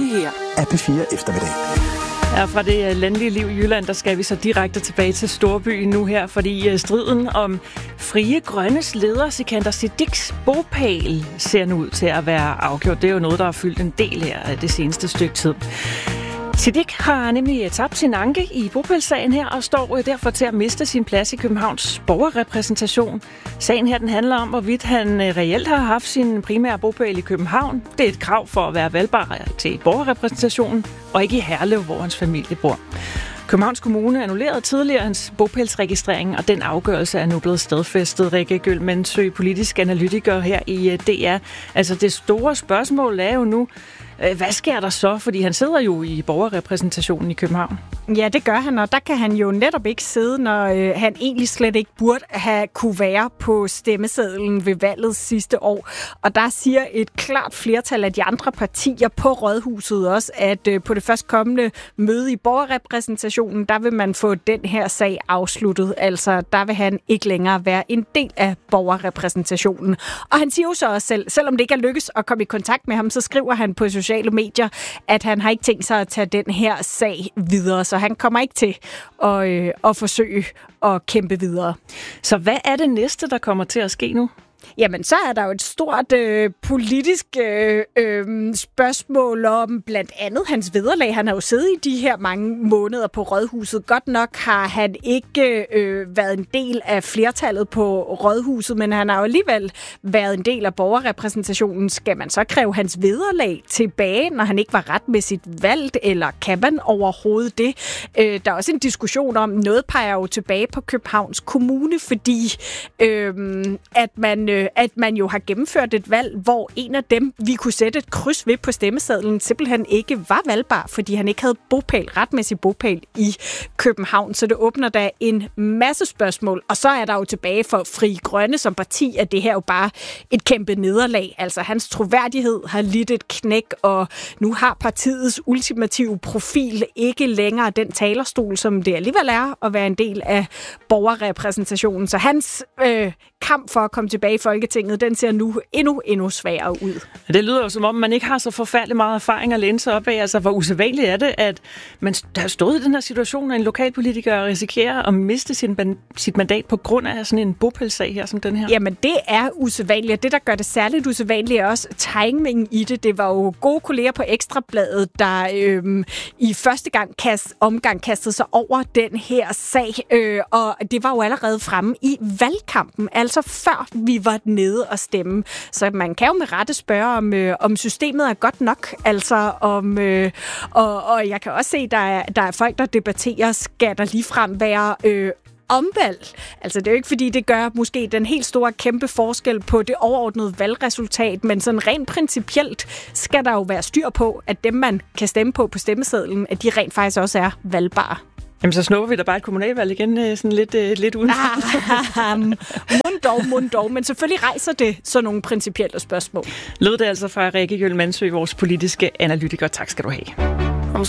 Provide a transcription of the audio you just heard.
her er P4 Eftermiddag. Ja, fra det landlige liv i Jylland, der skal vi så direkte tilbage til storbyen nu her, fordi striden om Frie Grønnes leder Sikandar Siddiques bopæl ser nu ud til at være afgjort. Det er jo noget, der har fyldt en del her af det seneste stykke tid. Siddique har nemlig tabt sin anke i bopælssagen her og står derfor til at miste sin plads i Københavns borgerrepræsentation. Sagen her den handler om, hvorvidt han reelt har haft sin primære bopæl i København. Det er et krav for at være valgbar til borgerrepræsentationen, og ikke i Herlev, hvor hans familie bor. Københavns Kommune annullerede tidligere hans bopælsregistrering, og den afgørelse er nu blevet stadfæstet. Rikke Gøhl-Mandsø, politisk analytiker her i DR. Altså det store spørgsmål er jo nu, hvad sker der så? Fordi han sidder jo i borgerrepræsentationen i København. Ja, det gør han, og der kan han jo netop ikke sidde, når han egentlig slet ikke burde have kunne være på stemmesedlen ved valget sidste år. Og der siger et klart flertal af de andre partier på Rådhuset også, at på det først kommende møde i borgerrepræsentationen, der vil man få den her sag afsluttet. Altså, der vil han ikke længere være en del af borgerrepræsentationen. Og han siger jo så også selv, selvom det ikke er lykkes at komme i kontakt med ham, så skriver han på sociale medier, at han har ikke tænkt sig at tage den her sag videre, så han kommer ikke til at forsøge at kæmpe videre. Så hvad er det næste, der kommer til at ske nu? Jamen, så er der jo et stort politisk spørgsmål om blandt andet hans vederlag. Han har jo siddet i de her mange måneder på Rådhuset. Godt nok har han ikke været en del af flertallet på Rådhuset, men han har jo alligevel været en del af borgerrepræsentationen. Skal man så kræve hans vederlag tilbage, når han ikke var retmæssigt valgt, eller kan man overhovedet det? Der er også en diskussion om, noget peger jo tilbage på Københavns Kommune, fordi at man jo har gennemført et valg, hvor en af dem, vi kunne sætte et kryds ved på stemmesedlen, simpelthen ikke var valgbar, fordi han ikke havde retmæssig bopæl i København. Så det åbner da en masse spørgsmål. Og så er der jo tilbage for Frie Grønne som parti, at det her jo bare et kæmpe nederlag. Altså hans troværdighed har lidt et knæk, og nu har partiets ultimative profil ikke længere den talerstol, som det alligevel er at være en del af borgerrepræsentationen. Så hans kamp for at komme tilbage i Folketinget, den ser nu endnu sværere ud. Det lyder jo som om, man ikke har så forfærdelig meget erfaring at læne sig op af. Altså, hvor usædvanligt er det, at man har stået i den her situation, at en lokalpolitiker risikerer at miste sit mandat på grund af sådan en bopælssag her som den her? Jamen, det er usædvanligt. Det, der gør det særligt usædvanligt, er også timingen i det. Det var jo gode kolleger på Ekstrabladet, der i første omgang kastede sig over den her sag, og det var jo allerede fremme i valgkampen, altså før vi var nede og stemme. Så man kan jo med rette spørge, om systemet er godt nok. Altså og jeg kan også se, der er folk, der debatterer, skal der ligefrem være omvalg. Altså det er jo ikke, fordi det gør måske den helt store kæmpe forskel på det overordnede valgresultat, men sådan rent principielt skal der jo være styr på, at dem, man kan stemme på stemmesedlen, at de rent faktisk også er valgbare. Jamen, så snupper vi da bare et kommunalvalg igen, sådan lidt uden. Mund dog, men selvfølgelig rejser det sådan nogle principielle spørgsmål. Lød det altså fra Rikke Gøhl-Mandsø, vores politiske analytiker. Tak skal du have.